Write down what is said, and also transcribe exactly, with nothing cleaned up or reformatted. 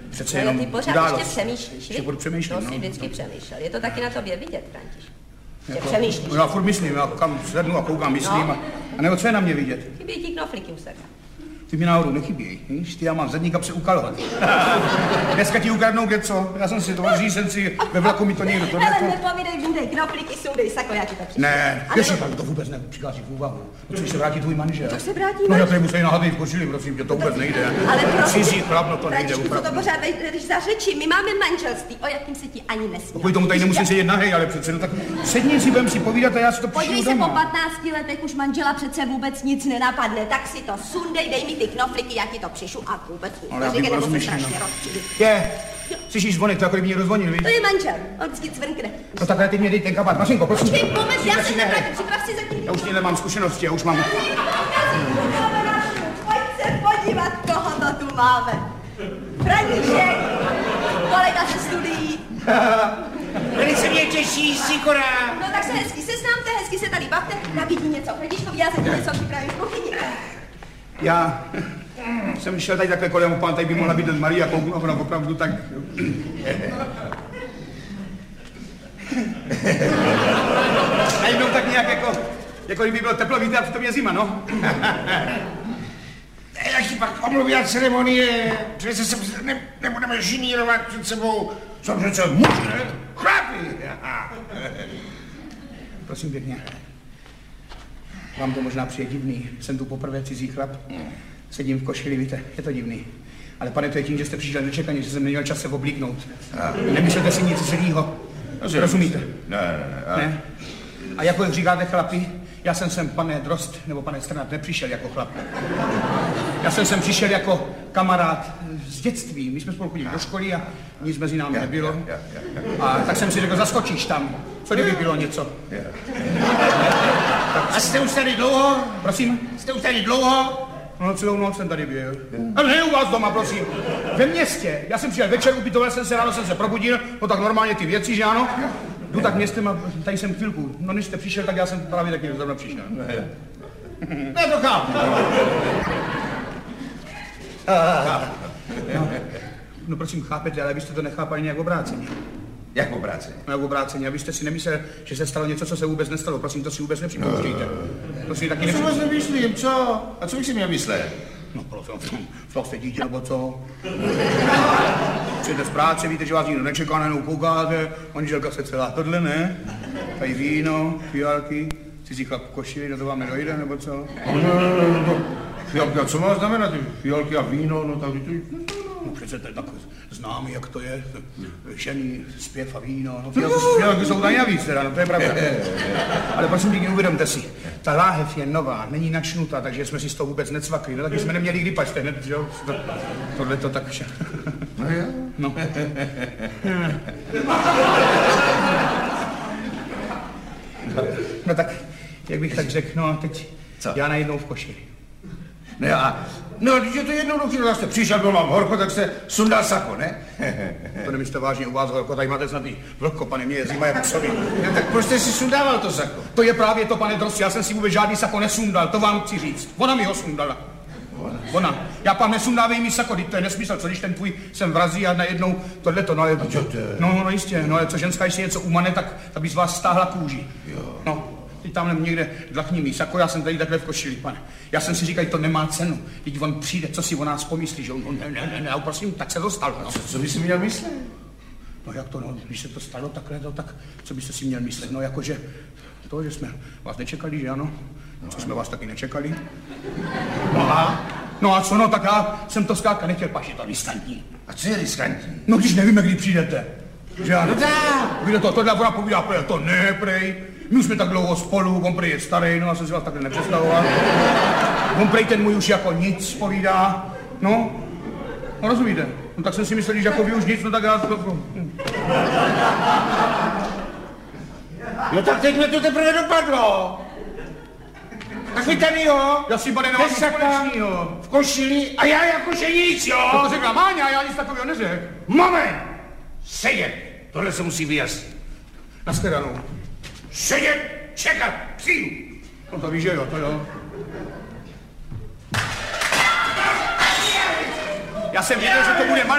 přece jenom ty pořád událost. ještě přemýšlíš, Ještě budu přemýšlet, to no. jsi vždycky přemýšlel. Je to taky na tobě vidět, Františku. Že Jako, přemýšlíš. no já furt myslím, já kam sednu a koukám, myslím No. a, a nebo co je na mě vidět? Chybí ti knoflíky u sebe. Ty mi náhodou nechybějí, víš? Ty já mám zadní kapse ukalovat. Dneska ti ukradnou kde co? Já jsem si to říct, jsem si ve vlaku mi to někdo to Ale nepovídej, bundej knoflíky, sundej sako, já ti to přišel. Ne, ještě tak to vůbec nepřichází v úvahu. Potřebuje se vrátit tvůj manžel. To se vrátí No manžel? já tady musím nahatej v košili, prosím tě, to vůbec nejde. Ale prosím, Cizí chlap, no to nejde Františku, co to opravdu. pořád jdeš za řeči? My máme manželství, o jakým se ti ani nesmí. Kvůli tomu tady nemusím sedět nahej, ale přece no tak sedni si, budem si povídat a já si to Podívej přišlu se, po doma. patnácti letech už manžela přece vůbec nic nenapadne, tak si to sundej, dej mi ty knoflíky, já ti to přišu a vůbec nic. Ale já Říkej, bych nebo se rozmyšlel, strašně no. rozčilí. Je, slyšíš zvonek, to jako kdyby mě rozvonil, víš? To je manžel, on vždycky cvrkne. No takhle ty mě dej ten kabát. Mašinko, prosím. Počkej, moment, já se Začni nevrátím, nehej. připrav si zatím. Já už tím nemám zkušenosti, já už mám... Pojď se podívat, koho to tu máme. František, kolega ze studií. Velice mě těší, Sikora. No tak se hezky seznámte, hezky se tady bavte, nabídni něco. Františkovi, já se ti něco připravím v kuchyni. Já jsem šel tady takhle kolem, pán, tady by mohla být Maria Koukunovna, opravdu tak... A jednou tak nějak jako, jako kdyby bylo teplo, víte, a přitom je zima, no. Jak ti pak omluví ceremonie, přece se ne, nebudeme žinírovat před sebou. Jsou přece muži, ne? Chlapi. Prosím pěkně. Vám to možná přijde divný, jsem tu poprvé cizí chlap. Sedím v košili, víte, je to divný. Ale pane, to je tím, že jste přišel nečekaně, že jsem neměl čas se oblíknout. Nemyslete si nic zlýho. Rozumíte? Ne, ne, ne. Ne? A jako jak říkáte chlapi, já jsem sem, pane Drost, nebo pane Strnad, nepřišel jako chlap. Já jsem sem přišel jako kamarád z dětství. My jsme spolu chodili do školy a nic mezi námi nebylo. A tak jsem si řekl, zaskočíš tam, co kdyby bylo něco. A jste už tady dlouho? Prosím? Jste už tady dlouho? No, celou noc jsem tady byl. Ale ne u vás doma, prosím. Ve městě. Já jsem přijel večer, ubytoval jsem se, ráno jsem se probudil, no tak normálně ty věci, že ano? Jdu tak městem a tady jsem chvilku. No, než jste přišel, tak já jsem právě taky zrovna přišel. Ne, to chápu. No, no prosím, chápete, ale vy jste to nechápali nějak obráceně. Jak obráceně? No, jak obráceně, abyste si nemysleli, že se stalo něco, co se vůbec nestalo. Prosím, to si vůbec nepřipouštějte. To si taky Co nepřipouštějte. vás nemyslím, co? A co bych si měl myslet? No, prosím, fakt jste dítě, nebo co? Přijete z práce, víte, že vás nikdo nečeká, najednou koukáte, manželka se celá tohle, ne? Tady víno, fialky, cizí chlap v košili, no to vám nedojde, nebo co? No, no, no, no, no. Fialky, a co má znamenat? Fialky a víno, no tak to... No přece to je tak známý, jak to je, žený, zpěv a víno, no fialky, fialky jsou tady navíc teda, no to je pravda. Ale prosím pěkně, uvědomte si, ta láhev je nová, není načnutá, takže jsme si z toho vůbec necvakli, no taky jsme neměli kdy pačte, hned, že jo, to, tohle to tak vše. No jo. No. No tak, jak bych tak řekl, no a teď Co? já najednou v košili. Ne, a... No, když je to jednoduchý, no, jste přišel, byl vám horko, tak se sundal sako, ne? To nemyslíte vážně u vás horko, tady máte snadný vlhko, pane, mě je zima jak psovi. No, tak proč jste si sundával to sako? To je právě to, pane Drost, já jsem si vůbec žádný sako nesundal, to vám chci říct. Ona mi ho sundala. Ona. Já pán nesundávej mi sako, to je nesmysl, co když ten tvůj sem vrazí a najednou tohleto, no ale... No, no jistě, no ale co ženská, když si něco umane, tak, tak by z vás stáhla kůži. No. Teď tam někde dlachní mý sako, já jsem tady takhle v košili, pane. Já jsem si říkal, to nemá cenu. Teď on přijde, co si o nás pomyslí, že on, on ne, ne, ne, ne, prosím, tak se to stalo. No. Co, co by si měl myslet? No jak to, no, když se to stalo takhle, to, tak co byste si měl myslet? No jakože to, že jsme vás nečekali, že ano? Co jsme vás taky nečekali? No a? No a co, no tak já jsem to zkrátka nechtěl, pač je to riskantní. A co je riskantní? No když nevíme, kdy přijdete. Že ano? No tak. Víte to, tohle ona povídá, prej, to ne, prej. My už jsme tak dlouho spolu, on prej je starý, no já jsem si vás takhle nepředstavoval. On prej ten můj už jako nic povídá, no. No rozumíte? No tak jsem si myslel, že jako vy už nic, no tak já to... No tak teď mě to teprve dopadlo. Tak vy tady, jo? Já si, pane, nemám nic saka, společného. v košili a já jakože nic, jo? To řekla Máňa, já nic takového neřekl. Moment! Sedět! Tohle se musí vyjasnit. Nashledanou. Sedět! Čekat! Přijdu! No to víš, že jo, to jo. Já jsem věděl, že to bude